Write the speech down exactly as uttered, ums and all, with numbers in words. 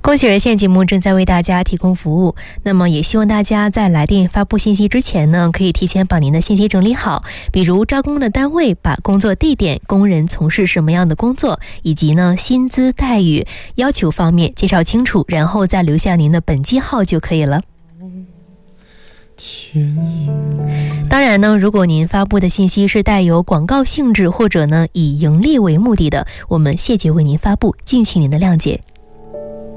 恭喜热线节目正在为大家提供服务，那么也希望大家在来电发布信息之前呢，可以提前把您的信息整理好，比如招工的单位，把工作地点、工人从事什么样的工作，以及呢薪资待遇要求方面介绍清楚，然后再留下您的本机号就可以了。当然呢，如果您发布的信息是带有广告性质或者呢以盈利为目的的，我们谢绝为您发布，敬请您的谅解。